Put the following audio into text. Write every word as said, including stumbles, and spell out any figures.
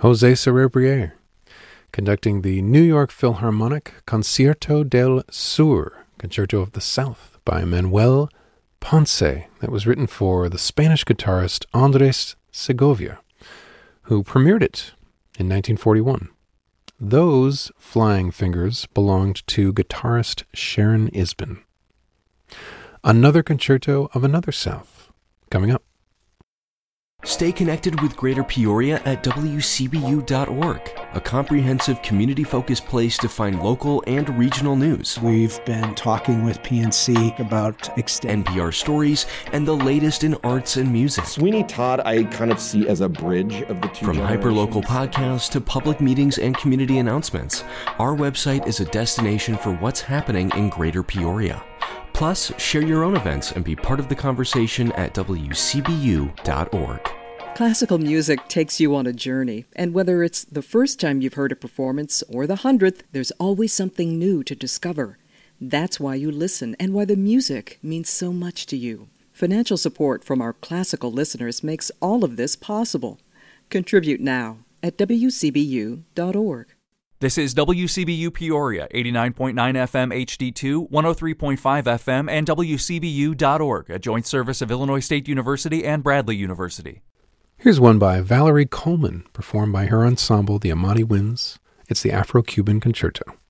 José Cerebrier, conducting the New York Philharmonic Concierto del Sur, Concerto of the South, by Manuel Ponce, that was written for the Spanish guitarist Andres Segovia, who premiered it in nineteen forty-one. Those flying fingers belonged to guitarist Sharon Isbin. Another concerto of another South, coming up. Stay connected with Greater Peoria at W C B U dot org, a comprehensive community-focused place to find local and regional news. We've been talking with P N C about extend- N P R stories, and the latest in arts and music. Sweeney Todd I kind of see as a bridge of the two From generations. hyperlocal podcasts to public meetings and community announcements, our website is a destination for what's happening in Greater Peoria. Plus, share your own events and be part of the conversation at W C B U dot org. Classical music takes you on a journey, and whether it's the first time you've heard a performance or the hundredth, there's always something new to discover. That's why you listen and why the music means so much to you. Financial support from our classical listeners makes all of this possible. Contribute now at W C B U dot org. This is W C B U Peoria, eighty-nine point nine F M H D two, one oh three point five F M, and W C B U dot org, a joint service of Illinois State University and Bradley University. Here's one by Valerie Coleman, performed by her ensemble, the Amati Winds. It's the Afro-Cuban Concerto.